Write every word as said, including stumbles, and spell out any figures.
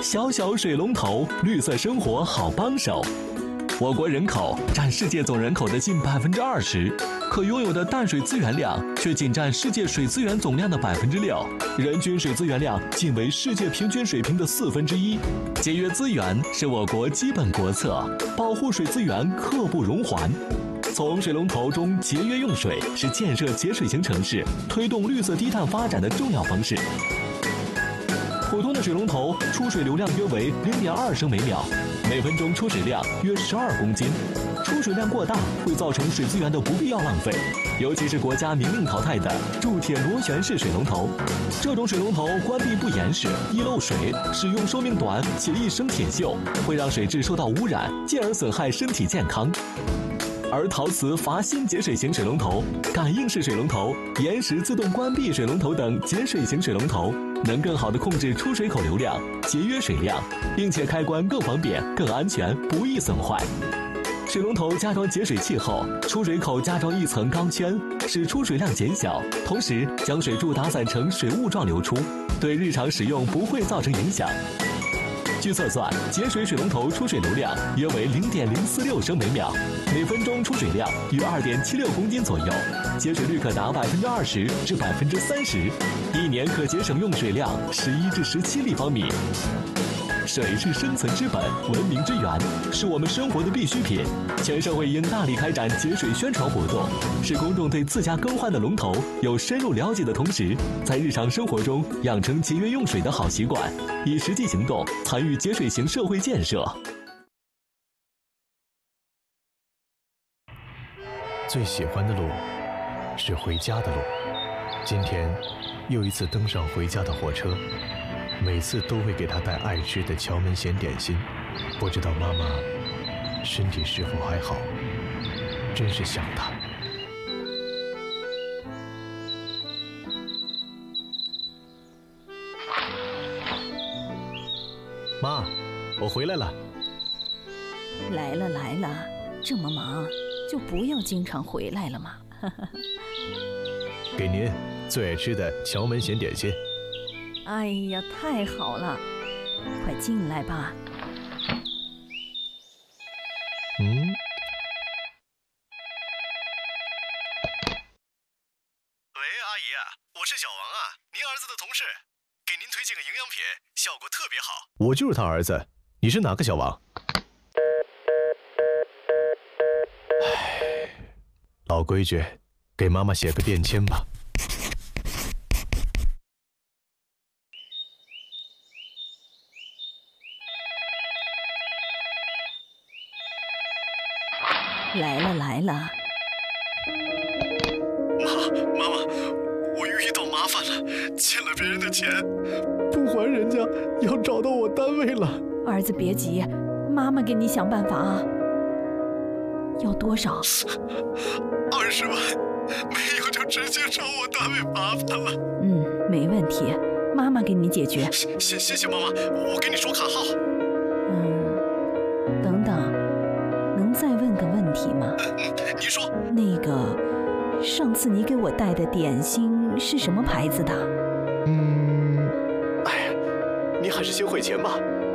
小小水龙头，绿色生活好帮手。我国人口占世界总人口的近百分之二十，可拥有的淡水资源量却仅占世界水资源总量的百分之六，人均水资源量仅为世界平均水平的四分之一。节约资源是我国基本国策，保护水资源刻不容缓。从水龙头中节约用水是建设节水型城市、推动绿色低碳发展的重要方式。普通的水龙头出水流量约为零点二升每秒，每分钟出水量约十二公斤。出水量过大会造成水资源的不必要浪费，尤其是国家明令淘汰的铸铁螺旋式水龙头。这种水龙头关闭不严实，易漏水，使用寿命短且易生铁锈，会让水质受到污染，进而损害身体健康。而陶瓷阀芯节水型水龙头、感应式水龙头、延时自动关闭水龙头等节水型水龙头，能更好地控制出水口流量，节约水量，并且开关更方便、更安全，不易损坏。水龙头加装节水器后，出水口加装一层钢圈，使出水量减小，同时将水柱打散成水雾状流出，对日常使用不会造成影响。据测算，节水水龙头出水流量约为零点零四六升每秒，每分钟出水量约二点七六公斤左右，节水率可达百分之二十至百分之三十，一年可节省用水量十一至十七立方米。水是生存之本，文明之源，是我们生活的必需品。全社会应大力开展节水宣传活动，使公众对自家更换的龙头有深入了解的同时，在日常生活中养成节约用水的好习惯，以实际行动参与节水型社会建设。 最喜欢的路是回家的路。今天又一次登上回家的火车，每次都会给他带爱吃的荞麦咸点心，不知道妈妈身体是否还好，真是想她。妈，我回来了。 来了来了，这么忙就不要经常回来了嘛。 给您最爱吃的荞麦咸点心。 哎呀，太好了，快进来吧。 嗯。 喂，阿姨，我是小王啊，您儿子的同事，给您推荐个营养品，效果特别好。 我就是他儿子，你是哪个小王？唉，老规矩，给妈妈写个便签吧。 来了来了， 妈，妈妈，我遇到麻烦了，欠了别人的钱，不还人家，要找到我单位了。 儿子别急，妈妈给你想办法啊。要多少？ 二十万，没有就直接找我单位麻烦了。 嗯，没问题，妈妈给你解决。 谢谢谢妈妈，我给你说卡号。 嗯，等等。能再问个问题吗？ 嗯，你说。 那个，上次你给我带的点心是什么牌子的？ 嗯，哎呀，你还是先汇钱吧。